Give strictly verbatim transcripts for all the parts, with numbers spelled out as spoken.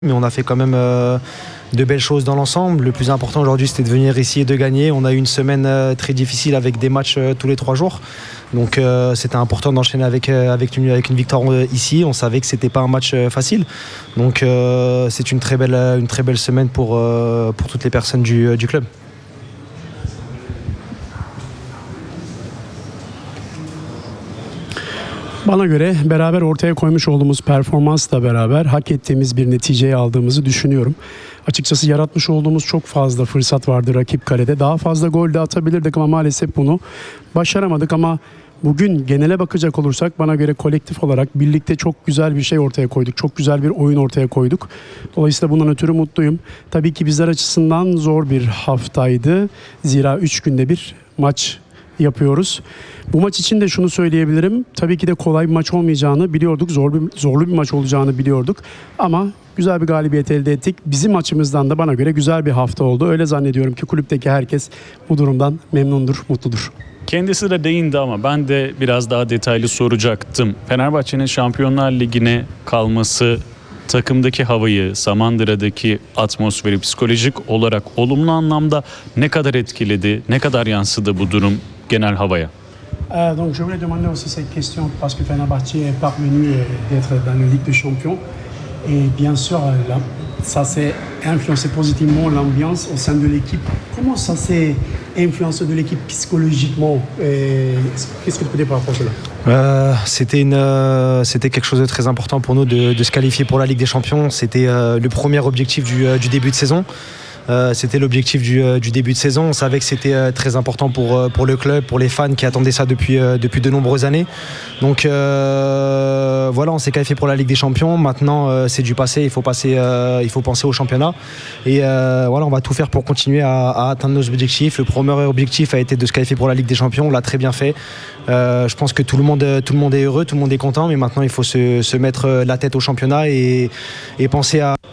Mais on a fait quand même euh, de belles choses dans l'ensemble. Le plus important aujourd'hui, c'était de venir ici et de gagner. On a eu une semaine euh, très difficile avec des matchs euh, tous les trois jours. Donc euh, c'était important d'enchaîner avec, euh, avec, une, avec une victoire euh, ici. On savait que c'était pas un match euh, facile. Donc euh, c'est une très belle, une très belle semaine pour, euh, pour toutes les personnes du, euh, du club. Bana göre beraber ortaya koymuş olduğumuz performansla beraber hak ettiğimiz bir neticeyi aldığımızı düşünüyorum. Açıkçası yaratmış olduğumuz çok fazla fırsat vardı rakip kalede. Daha fazla gol de atabilirdik ama maalesef bunu başaramadık ama bugün genele bakacak olursak bana göre kolektif olarak birlikte çok güzel bir şey ortaya koyduk. Çok güzel bir oyun ortaya koyduk. Dolayısıyla bundan ötürü mutluyum. Tabii ki bizler açısından zor bir haftaydı. Zira üç günde bir maç yapıyoruz. Bu maç için de şunu söyleyebilirim. Tabii ki de kolay bir maç olmayacağını biliyorduk. Zor bir, zorlu bir maç olacağını biliyorduk. Ama güzel bir galibiyet elde ettik. Bizim açımızdan da bana göre güzel bir hafta oldu. Öyle zannediyorum ki kulüpteki herkes bu durumdan memnundur, mutludur. Kendisi de değindi ama ben de biraz daha detaylı soracaktım. Fenerbahçe'nin Şampiyonlar Ligi'ne kalması takımdaki havayı, Samandıra'daki atmosferi psikolojik olarak olumlu anlamda ne kadar etkiledi, ne kadar yansıdı bu durum genel havaya? Euh, donc je voulais demander aussi cette question parce que Fenerbahçe est parvenu d'être dans la Ligue des Champions et bien sûr là, ça s'est influencé positivement l'ambiance au sein de l'équipe. Comment ça s'est influencé de l'équipe psychologiquement et qu'est-ce que tu peux dire par rapport à cela? Euh, c'était, une, euh, c'était quelque chose de très important pour nous de, de se qualifier pour la Ligue des Champions. C'était euh, le premier objectif du, euh, du début de saison. Euh, c'était l'objectif du, euh, du début de saison. On savait que c'était euh, très important pour, euh, pour le club, pour les fans qui attendaient ça depuis, euh, depuis de nombreuses années. Donc euh, voilà, on s'est qualifié pour la Ligue des Champions. Maintenant, euh, c'est du passé. Il faut, passer, euh, il faut penser au championnat. Et euh, voilà, on va tout faire pour continuer à, à atteindre nos objectifs. Le premier objectif a été de se qualifier pour la Ligue des Champions. On l'a très bien fait. Euh, je pense que tout le, monde, tout le monde est heureux, tout le monde est content. Mais maintenant, il faut se, se mettre la tête au championnat et, et penser à...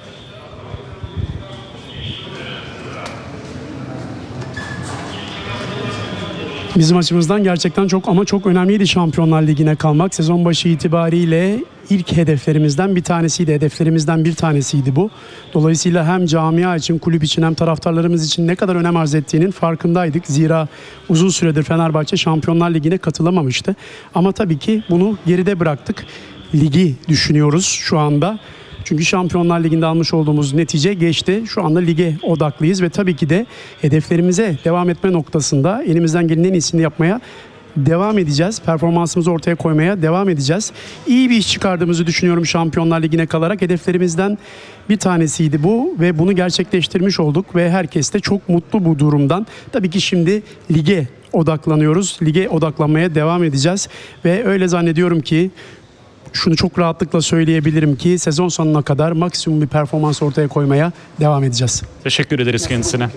Bizim açımızdan gerçekten çok ama çok önemliydi Şampiyonlar Ligi'ne kalmak. Sezon başı itibariyle ilk hedeflerimizden bir tanesiydi. Hedeflerimizden bir tanesiydi bu. Dolayısıyla hem camia için, kulüp için hem taraftarlarımız için ne kadar önem arz ettiğinin farkındaydık. Zira uzun süredir Fenerbahçe Şampiyonlar Ligi'ne katılamamıştı. Ama tabii ki bunu geride bıraktık. Ligi düşünüyoruz şu anda. Çünkü Şampiyonlar Ligi'nde almış olduğumuz netice geçti. Şu anda lige odaklıyız ve tabii ki de hedeflerimize devam etme noktasında elimizden gelenin en iyisini yapmaya devam edeceğiz. Performansımızı ortaya koymaya devam edeceğiz. İyi bir iş çıkardığımızı düşünüyorum Şampiyonlar Ligi'ne kalarak. Hedeflerimizden bir tanesiydi bu ve bunu gerçekleştirmiş olduk ve herkes de çok mutlu bu durumdan. Tabii ki şimdi lige odaklanıyoruz. Lige odaklanmaya devam edeceğiz ve öyle zannediyorum ki şunu çok rahatlıkla söyleyebilirim ki sezon sonuna kadar maksimum bir performans ortaya koymaya devam edeceğiz. Teşekkür ederiz kendisine.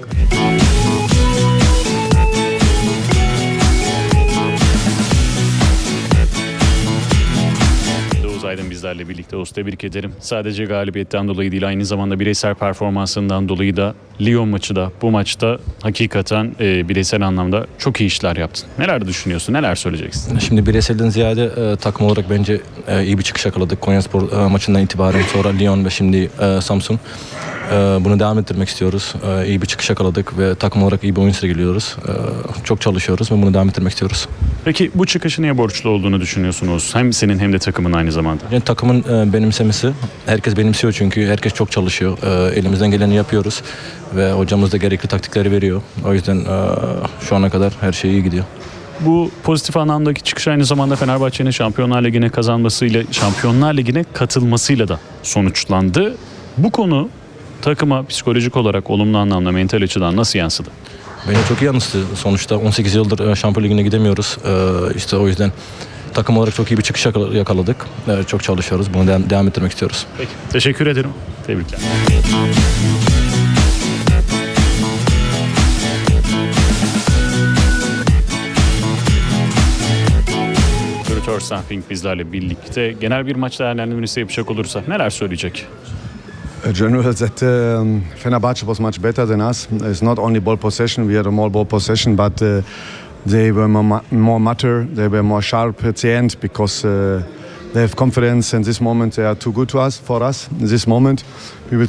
Aydın bizlerle birlikte olsun. Tebrik ederim. Sadece galibiyetten dolayı değil, aynı zamanda bireysel performansından dolayı da Lyon maçı da bu maçta hakikaten e, bireysel anlamda çok iyi işler yaptın. Neler düşünüyorsun? Neler söyleyeceksin? Şimdi bireyselden ziyade e, takım olarak bence e, iyi bir çıkış yakaladık. Konyaspor e, maçından itibaren sonra Lyon ve şimdi e, Samsun. E, bunu devam ettirmek istiyoruz. E, iyi bir çıkış yakaladık ve takım olarak iyi bir oyun sergiliyoruz. E, çok çalışıyoruz ve bunu devam ettirmek istiyoruz. Peki bu çıkışı niye borçlu olduğunu düşünüyorsunuz? Hem senin hem de takımın aynı zamanda. Yani takımın e, benimsemesi. Herkes benimsiyor çünkü herkes çok çalışıyor. E, elimizden geleni yapıyoruz ve hocamız da gerekli taktikleri veriyor. O yüzden e, şu ana kadar her şey iyi gidiyor. Bu pozitif anlamdaki çıkış aynı zamanda Fenerbahçe'nin Şampiyonlar Ligi'ne kazanmasıyla, Şampiyonlar Ligi'ne katılmasıyla da sonuçlandı. Bu konu takıma psikolojik olarak olumlu anlamda, mental açıdan nasıl yansıdı? Bence çok iyi yansıdı. Sonuçta on sekiz yıldır Şampiyon Ligi'ne gidemiyoruz. E, işte o yüzden takım olarak çok iyi bir çıkış yakaladık. E, çok çalışıyoruz. Bunu devam, devam ettirmek istiyoruz. Peki. Teşekkür ederim. Tebrikler. Something bizlerle birlikte genel bir maç değerlendirmesi yapacak olursa neler söyleyecek? General that um, Fenerbahçe was much better than us. It's not only ball possession, we had a more ball possession, but uh, they were more, more mature, they were more sharp at the end because uh, they have confidence in this moment. They are too good to us, for us, in this moment. We will